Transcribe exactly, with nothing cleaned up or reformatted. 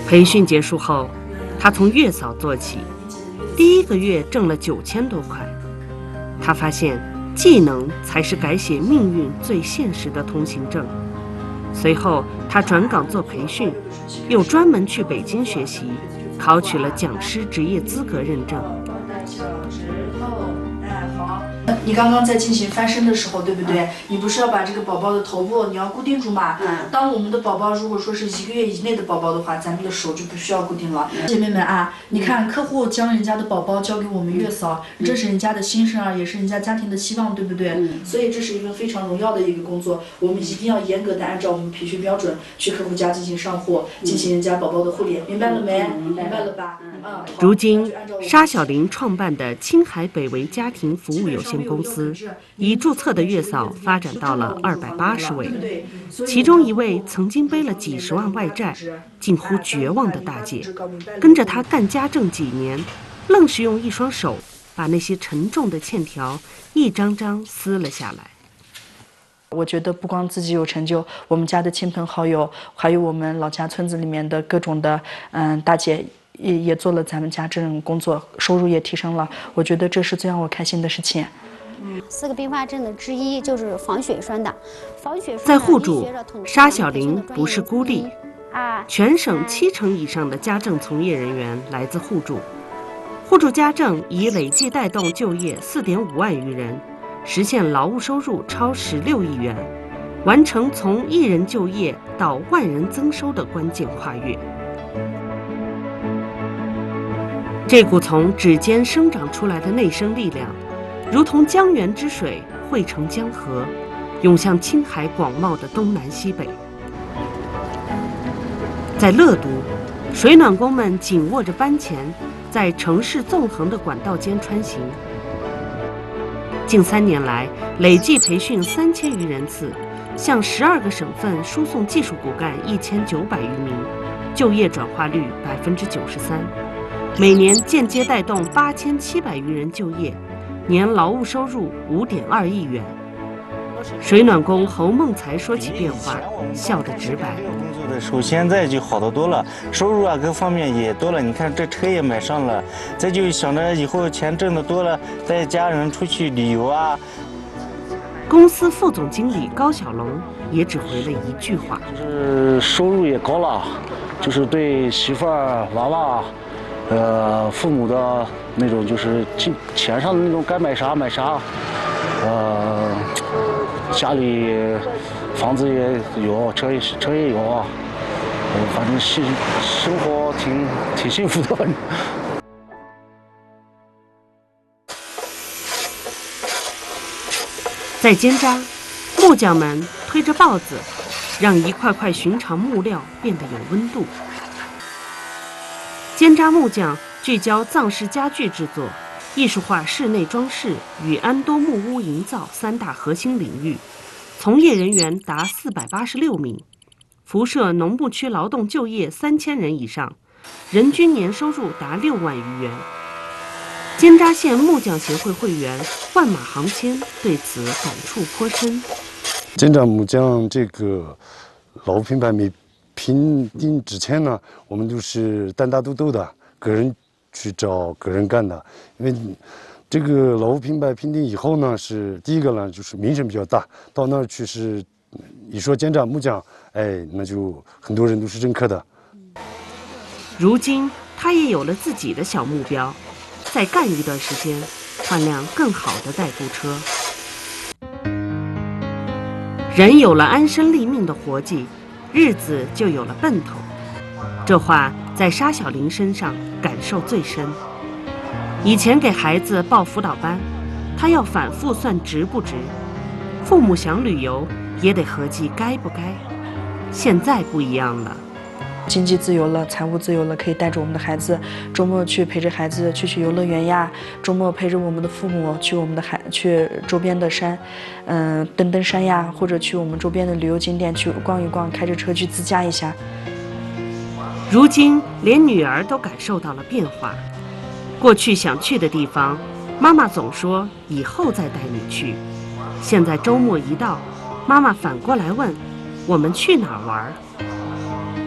培训结束后，他从月嫂做起，第一个月挣了九千多块。他发现技能才是改写命运最现实的通行证。随后，他转岗做培训，又专门去北京学习，考取了讲师职业资格认证。 你刚刚在进行翻身的时候，对不对？嗯、你不是要把这个宝宝的头部你要固定住嘛？嗯。当我们的宝宝如果说是一个月以内的宝宝的话，咱们的手就不需要固定了。嗯、姐妹们啊，你看客户将人家的宝宝交给我们月嫂，嗯、这是人家的新生儿，也是人家家庭的希望，对不对？嗯。所以这是一份非常荣耀的一个工作，我们一定要严格的按照我们培训标准去客户家进行上货，嗯、进行人家宝宝的护理，明白了没？嗯、明白了吧？嗯。嗯如今，沙小玲创办的青海北维家庭服务有限公司，已注册的月嫂发展到了二百八十位，其中一位曾经背了几十万外债，近乎绝望的大姐，跟着她干家政几年，愣是用一双手把那些沉重的欠条一张张撕了下来。 我觉得不光自己有成就，我们家的亲朋好友，还有我们老家村子里面的各种的嗯大姐。也也做了咱们家这种工作，收入也提升了，我觉得这是最让我开心的事情。 嗯，四个并发症的之一就是防血栓的，防血栓。 在互助，沙小玲不是孤立，啊，全省七成以上的家政从业人员来自互助，互助家政已累计带动就业四点五万余人，实现劳务收入超十六亿元，完成从一人就业到万人增收的关键跨越。这股从指尖生长出来的内生力量，如同江源之水汇成江河，涌向青海广袤的东南西北。在乐都，水暖工们紧握着班钳，在城市纵横的管道间穿行。近三年来，累计培训三千余人次，向十二个省份输送技术骨干一千九百余名，就业转化率百分之九十三。每年间接带动八千七百余人就业，年劳务收入五点二亿元。水暖工侯梦才说起变化，笑得直白。 工作的时候，现在就好得多了，收入啊各方面也多了。你看这车也买上了，再就想着以后钱挣得多了，带家人出去旅游啊。 公司副总经理高小龙也只回了一句话： 就是收入也高了，就是对媳妇儿、娃娃。呃，父母的那种就是钱钱上的那种该买啥买啥，呃，家里房子也有，车也车也有，呃，反正是生活挺挺幸福的。 在尖扎，木匠们推着刨子，让一块块寻常木料变得有温度。尖扎木匠聚焦藏式家具制作、艺术化室内装饰与安多木屋营造三大核心领域，从业人员达四百八十六名，辐射农牧区劳动就业三千人以上，人均年收入达六万余元。尖扎县木匠协会会员万马航谦对此感触颇深。 尖扎木匠这个老品牌没评定之前呢，我们都是单打独斗的，个人去找个人干的。因为这个劳务品牌评定以后呢，是第一个呢，就是名声比较大，到那儿去是一说尖扎木匠，哎，那就很多人都是认可的。 如今他也有了自己的小目标，再干一段时间，换辆更好的代步车。人有了安身立命的活计，日子就有了奔头，这话在沙小玲身上感受最深。以前给孩子报辅导班，她要反复算值不值，父母想旅游也得合计该不该。现在不一样了， 经济自由了，财务自由了，可以带着我们的孩子周末去陪着孩子去去游乐园呀，周末陪着我们的父母去我们的海去周边的山，嗯、呃，登登山呀，或者去我们周边的旅游景点去逛一逛，开着车去自驾一下。 如今连女儿都感受到了变化，过去想去的地方，妈妈总说以后再带你去，现在周末一到，妈妈反过来问我们去哪儿玩。